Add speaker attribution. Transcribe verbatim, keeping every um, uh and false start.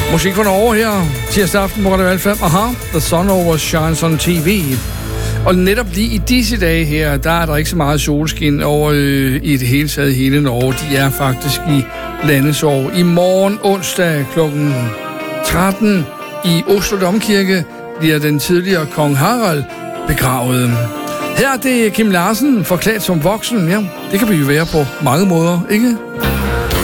Speaker 1: Musik fra Norge her. Tirsdag aften på Radio fem. Aha, The Sun Always Shines on T V. Og netop lige i disse dage her, der er der ikke så meget solskin over øh, i det hele taget hele Norge. De er faktisk i landesorg. I morgen onsdag klokken tretten i Oslo Domkirke bliver den tidligere kong Harald begravet. Her er det Kim Larsen, forklædt som voksen. Ja, det kan vi jo være på mange måder, ikke?